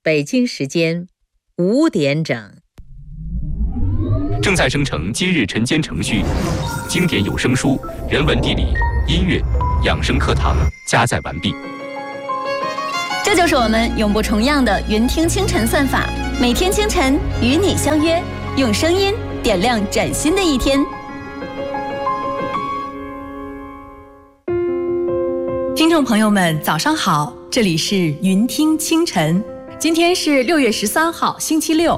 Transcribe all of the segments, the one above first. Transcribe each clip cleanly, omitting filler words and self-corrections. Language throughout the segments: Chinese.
北京时间5点整。 正在生成今日晨间程序，经典有声书、人文地理、音乐、养生课堂加载完毕。 这就是我们永不重样的云听清晨算法，每天清晨与你相约，用声音点亮崭新的一天。 听众朋友们，早上好，这里是云听清晨，今天是6月13号，星期六。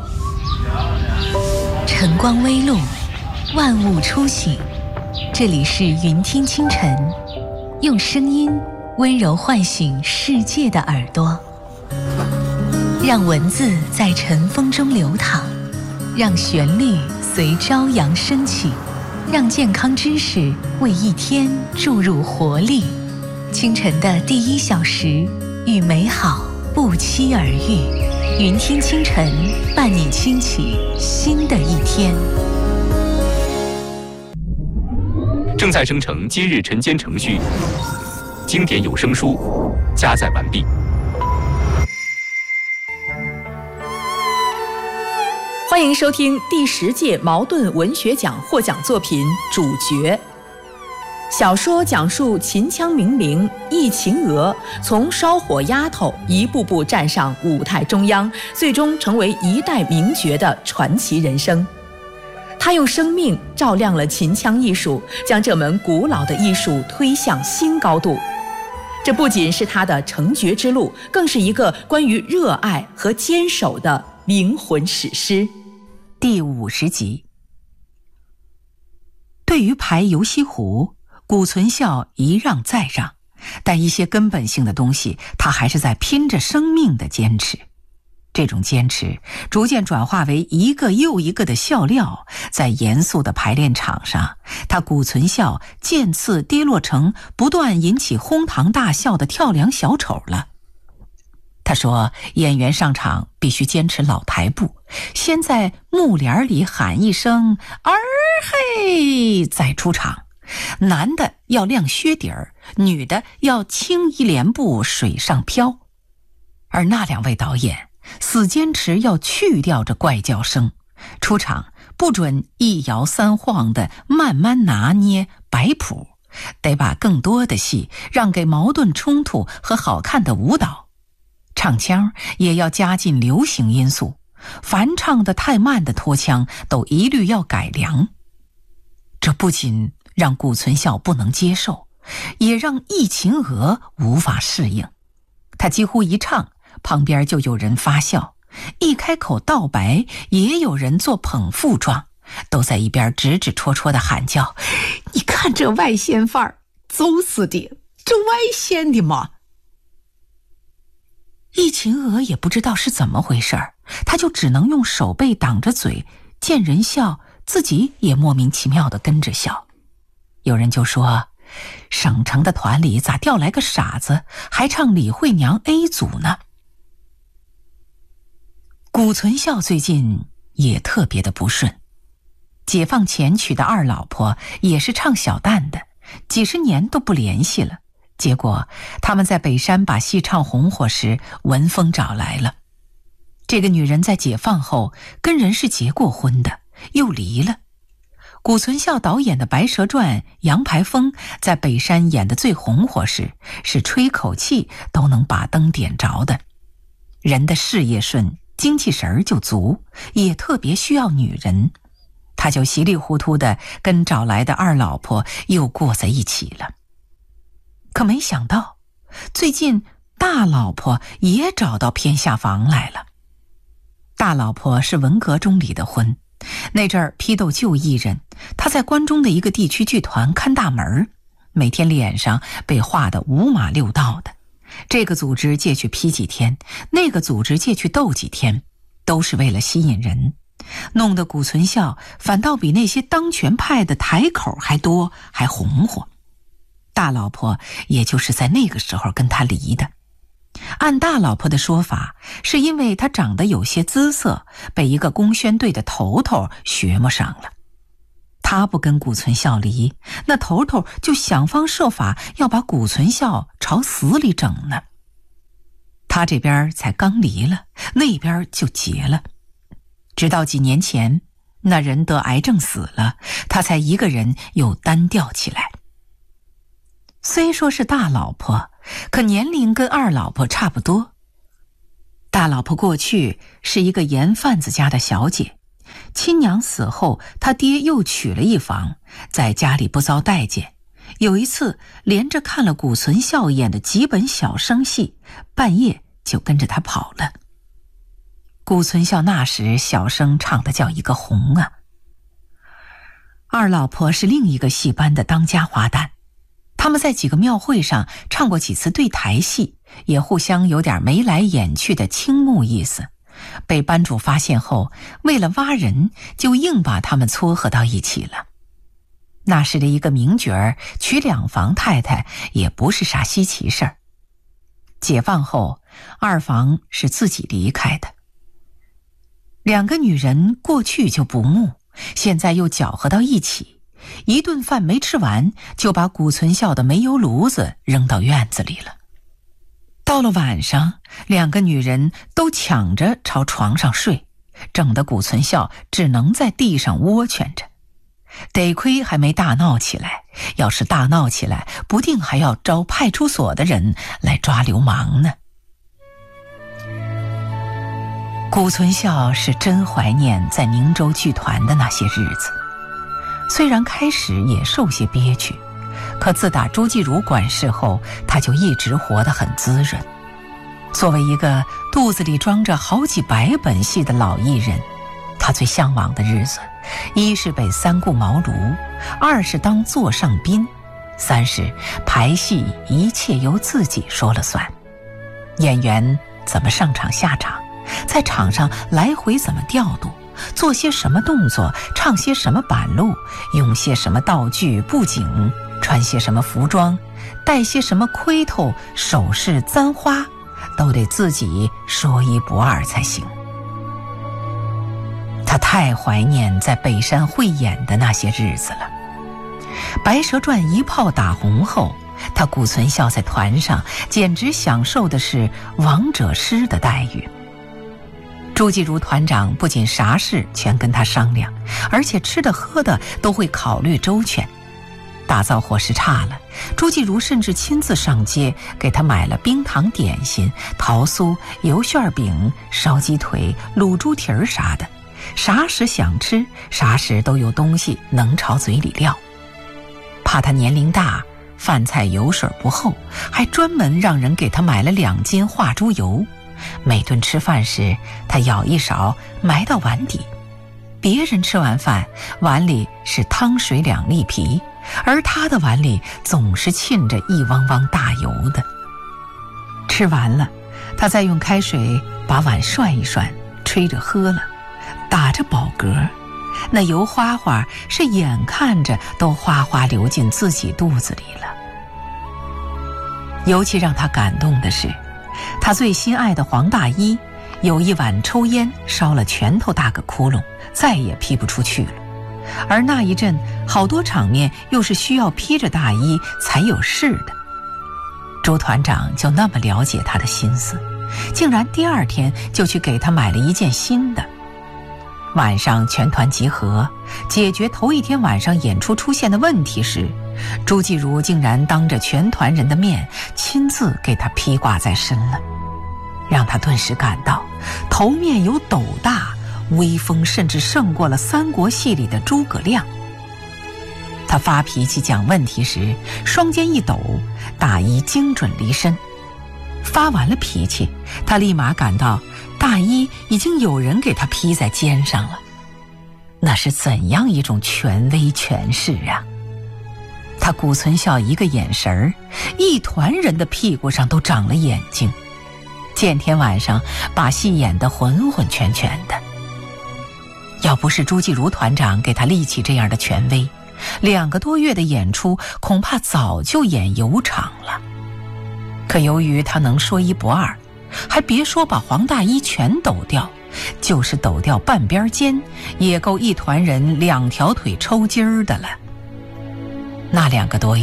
晨光微露，万物初醒，这里是云听清晨，用声音温柔唤醒世界的耳朵，让文字在晨风中流淌，让旋律随朝阳升起，让健康知识为一天注入活力。清晨的第1小时，与美好不期而遇。云听清晨，伴你轻启新的一天。 正在生成今日晨间程序，经典有声书加载完毕。 欢迎收听第10届茅盾文学奖获奖作品《主角》。小说讲述秦腔名伶易秦娥从烧火丫头一步步站上舞台中央，最终成为一代名角的传奇人生。她用生命照亮了秦腔艺术，将这门古老的艺术推向新高度。这不仅是她的成角之路，更是一个关于热爱和坚守的灵魂史诗。 第50集。对于排游西湖，谷存孝一让再让，但一些根本性的东西，他还是在拼着生命的坚持。这种坚持逐渐转化为一个又一个的笑料，在严肃的排练场上，他谷存孝渐次跌落成不断引起哄堂大笑的跳梁小丑了。他说，演员上场必须坚持老台步，先在幕帘里喊一声儿嘿再出场。男的要亮靴底儿，女的要轻移莲步水上漂。而那2位导演死坚持要去掉这怪叫声，出场不准一摇3晃的慢慢拿捏摆谱，得把更多的戏让给矛盾冲突和好看的舞蹈。唱腔也要加进流行因素，凡唱得太慢的拖腔都一律要改良。这不仅让谷存孝不能接受，也让易秦娥无法适应。他几乎一唱，旁边就有人发笑，一开口道白，也有人做捧腹状，都在一边指指戳戳的喊叫：你看这外线范儿，走死的，这外线的嘛。易秦娥也不知道是怎么回事，他就只能用手背挡着嘴，见人笑，自己也莫名其妙地跟着笑。有人就说，省城的团里咋调来个傻子，还唱李慧娘 A 组呢？谷存孝最近也特别的不顺，解放前娶的2老婆也是唱小旦的，几10年都不联系了。结果他们在北山把戏唱红火时，文峰找来了。这个女人在解放后跟人是结过婚的，又离了。谷存孝导演的《白蛇传》，杨排风在北山演的最红火时，是吹口气都能把灯点着的。人的事业顺，精气神儿就足，也特别需要女人。他就稀里糊涂的跟找来的2老婆又过在一起了。可没想到，最近大老婆也找到偏下房来了。大老婆是文革中离的婚，那阵儿批斗旧艺人，他在关中的一个地区剧团看大门，每天脸上被画得5马6道的。这个组织借去批几天，那个组织借去斗几天，都是为了吸引人，弄得谷存孝反倒比那些当权派的台口还多，还红火。大老婆也就是在那个时候跟他离的。按大老婆的说法，是因为她长得有些姿色，被一个工宣队的头头学摸上了。他不跟谷存孝离，那头头就想方设法要把谷存孝朝死里整呢。 他这边才刚离了，那边就结了。直到几年前，那人得癌症死了，他才一个人又单调起来。虽说是大老婆，可年龄跟二老婆差不多。大老婆过去是一个盐贩子家的小姐，亲娘死后，他爹又娶了一房，在家里不遭待见。有一次连着看了谷存孝演的几本小生戏，半夜就跟着他跑了。谷存孝那时小生唱的叫一个红啊。二老婆是另一个戏班的当家花旦，他们在几个庙会上唱过几次对台戏，也互相有点眉来眼去的倾慕意思。被班主发现后，为了挖人，就硬把他们撮合到一起了。那时的一个名角儿娶2房太太也不是啥稀奇事儿。解放后，二房是自己离开的。2个女人过去就不睦，现在又搅和到一起，一顿饭没吃完，就把谷存孝的煤油炉子扔到院子里了。到了晚上，2个女人都抢着朝床上睡，整得谷存孝只能在地上窝蜷着。得亏还没大闹起来，要是大闹起来，不定还要招派出所的人来抓流氓呢。谷存孝是真怀念在宁州剧团的那些日子，虽然开始也受些憋屈，可自打朱继儒管事后，他就一直活得很滋润。作为一个肚子里装着好几百本戏的老艺人，他最向往的日子，一是被3顾茅庐，2是当座上宾，3是排戏一切由自己说了算。演员怎么上场下场，在场上来回怎么调度，做些什么动作，唱些什么板路，用些什么道具布景，穿些什么服装，戴些什么盔头首饰簪花，都得自己说一不二才行。他太怀念在北山汇演的那些日子了。白蛇传一炮打红后，他谷存孝在团上简直享受的是王者师的待遇。朱继儒团长不仅啥事全跟他商量，而且吃的喝的都会考虑周全。打造伙食差了，朱继儒甚至亲自上街给他买了冰糖点心、桃酥、油旋饼、烧鸡腿、卤猪蹄儿啥的，啥时想吃，啥时都有东西能朝嘴里撂。怕他年龄大，饭菜油水不厚，还专门让人给他买了2斤化猪油。每顿吃饭时，他舀一勺埋到碗底。别人吃完饭，碗里是汤水2粒皮，而他的碗里总是沁着一汪汪大油的。吃完了，他再用开水把碗涮一涮，吹着喝了，打着饱嗝，那油花花是眼看着都哗哗流进自己肚子里了。尤其让他感动的是，他最心爱的黄大衣有一晚抽烟烧了拳头大个窟窿，再也披不出去了。而那一阵好多场面又是需要披着大衣才有事的。朱团长就那么了解他的心思，竟然第2天就去给他买了一件新的。晚上全团集合，解决头1天晚上演出出现的问题时，朱继儒竟然当着全团人的面亲自给他披挂在身了，让他顿时感到头面有斗大，威风甚至胜过了三国戏里的诸葛亮。他发脾气讲问题时，双肩一抖，大衣精准离身。发完了脾气，他立马感到大衣已经有人给他披在肩上了。那是怎样一种权威权势啊！他谷存孝一个眼神儿，一团人的屁股上都长了眼睛。见天晚上把戏演得浑浑全全的。要不是朱继儒团长给他立起这样的权威，2个多月的演出恐怕早就演油场了。可由于他能说一不二，还别说把黄大衣全抖掉，就是抖掉半边肩，也够一团人2条腿抽筋儿的了。那2个多月，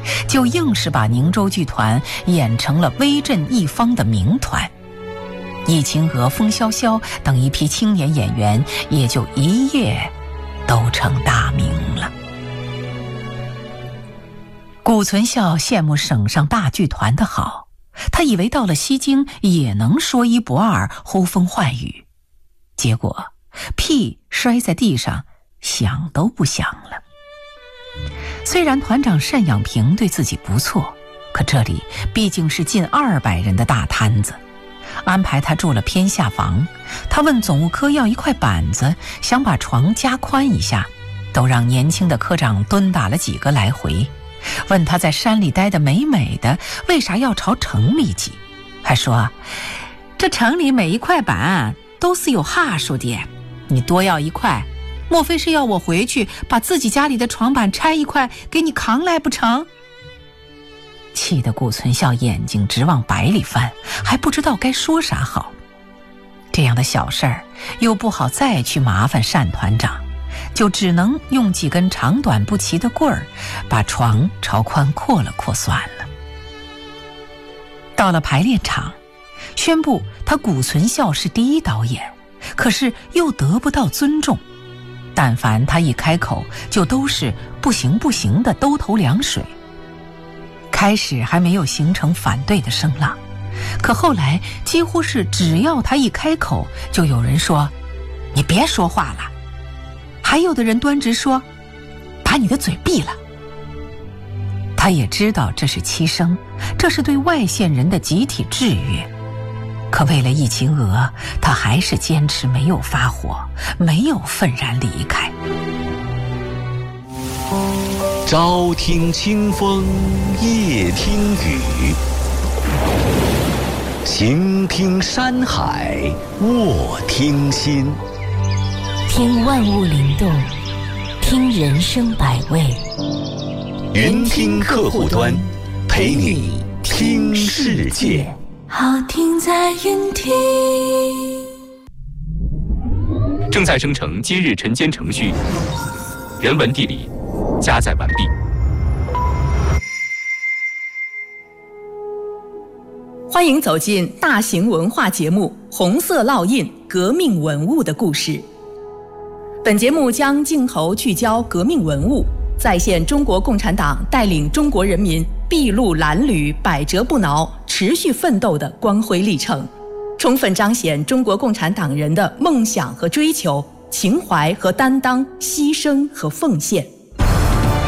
就硬是把宁州剧团演成了威震一方的名团。易秦娥、风萧萧等一批青年演员也就一夜都成大名了。谷存孝羡慕省上大剧团的好，他以为到了西京也能说一不二，呼风唤雨，结果屁摔在地上，想都不想了。虽然团长单养平对自己不错，可这里毕竟是近200人的大摊子，安排他住了偏下房。他问总务科要一块板子，想把床加宽一下，都让年轻的科长蹲打了几个来回。问他在山里待得美美的，为啥要朝城里挤？还说这城里每一块板都是有哈数的，你多要一块，莫非是要我回去把自己家里的床板拆一块给你扛来不成？气得谷存孝眼睛直往白里翻，还不知道该说啥好。这样的小事儿又不好再去麻烦单团长，就只能用几根长短不齐的棍儿把床朝宽扩了扩算了。到了排练场，宣布他谷存孝是第一导演，可是又得不到尊重。但凡他一开口，就都是不行不行的兜头凉水。开始还没有形成反对的声浪，可后来几乎是只要他一开口，就有人说你别说话了，还有的人端直说把你的嘴闭了。他也知道这是欺生，这是对外县人的集体制约，可为了易秦娥，他还是坚持没有发火，没有愤然离开。 朝听清风，夜听雨，行听山海，卧听心。 听万物灵动，听人生百味。 云听客户端，陪你听世界。 好听在云听。 正在生成今日晨间程序，人文地理加载完毕。 欢迎走进大型文化节目《红色烙印：革命文物的故事》。本节目将镜头聚焦革命文物，再现中国共产党带领中国人民筚路蓝缕、百折不挠、持续奋斗的光辉历程，充分彰显中国共产党人的梦想和追求、情怀和担当、牺牲和奉献。